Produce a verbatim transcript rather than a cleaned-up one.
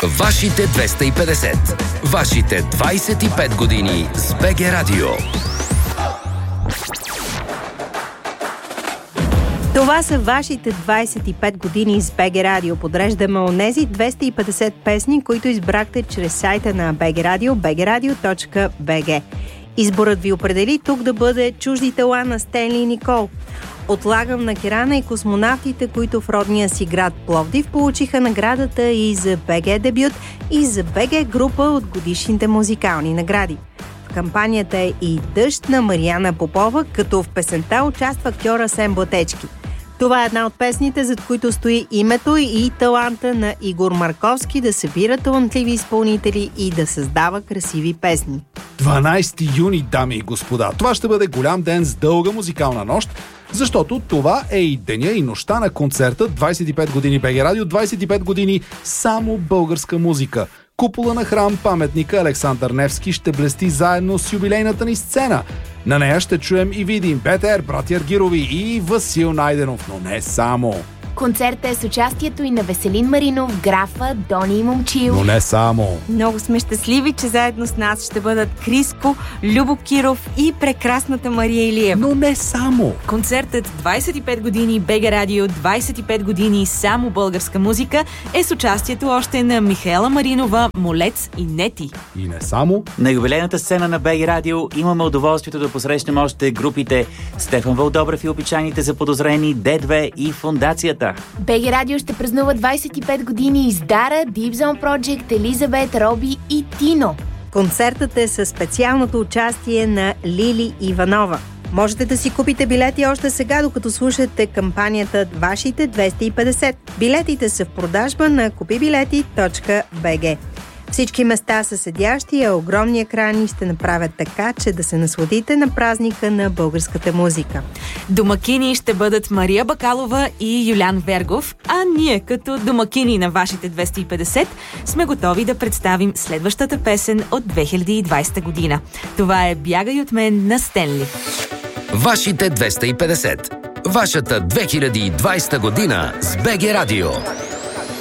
Вашите двеста и петдесет. Вашите двайсет и пет години с БГ Радио. Това са вашите двайсет и пет години с БГ Радио. Подреждаме онези двеста и петдесет песни, които избрахте чрез сайта на БГ Радио, би джи радио точка би джи. Изборът ви определи тук да бъде Чужди тела на Стенли и Никол. Отлагам на Кирана и космонавтите, които в родния си град Пловдив получиха наградата и за БГ дебют, и за БГ група от годишните музикални награди. В кампанията е и Дъжд на Мариана Попова, като в песента участва актьора Сем Блатечки. Това е една от песните, зад които стои името и таланта на Игор Марковски да събира талантливи изпълнители и да създава красиви песни. дванайсети юни, дами и господа, това ще бъде голям ден с дълга музикална нощ, защото това е и деня и нощта на концерта двайсет и пет години БГ Радио, двайсет и пет години само българска музика. Купола на храм паметника Александър Невски ще блести заедно с юбилейната ни сцена. На нея ще чуем и видим Петър, братя Аргирови и Васил Найденов, но не само. Концертът е с участието и на Веселин Маринов, Графа, Дони и Момчил. Но не само. Много сме щастливи, че заедно с нас ще бъдат Криско, Любо Киров и прекрасната Мария Илиева. Но не само. Концертът двайсет и пет години БГ Радио, двайсет и пет години само българска музика е с участието още на Михаела Маринова, Молец и Нети. И не само. На юбилейната сцена на БГ Радио имаме удоволствието да посрещнем още групите Стефан Вълдобрев и Опичаните заподозрени, Д две и Фондацията. БГ Радио ще празнува двайсет и пет години с Дара, Deep Zone Project, Елизабет, Роби и Тино. Концертът е със специалното участие на Лили Иванова. Можете да си купите билети още сега, докато слушате кампанията Вашите двеста и петдесет. Билетите са в продажба на купибилети точка би джи. Всички места са седящи, а огромни екрани ще направят така, че да се насладите на празника на българската музика. Домакини ще бъдат Мария Бакалова и Юлян Вергов, а ние като домакини на вашите двеста и петдесет сме готови да представим следващата песен от две хиляди и двайсета година. Това е "Бягай от мен" на Стенли. Вашите двеста и петдесет. Вашата две хиляди и двайсета година с БГ Радио.